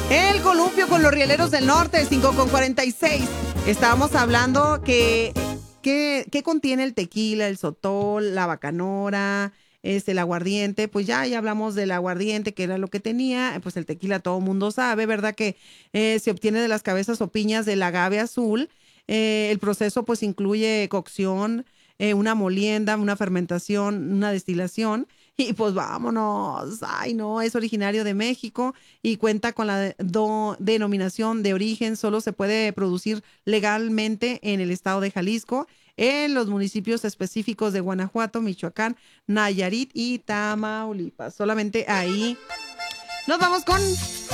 El columpio con los rieleros del norte, 5:46. Estábamos hablando ¿qué contiene el tequila, el sotol, la bacanora, el aguardiente? Pues ya hablamos del aguardiente, que era lo que tenía. Pues el tequila todo mundo sabe, ¿verdad? Que se obtiene de las cabezas o piñas del agave azul. El proceso pues incluye cocción, una molienda, una fermentación, una destilación. Y pues vámonos. Ay, no, es originario de México y cuenta con la denominación de origen. Solo se puede producir legalmente en el estado de Jalisco, en los municipios específicos de Guanajuato, Michoacán, Nayarit y Tamaulipas. Solamente ahí. Nos vamos con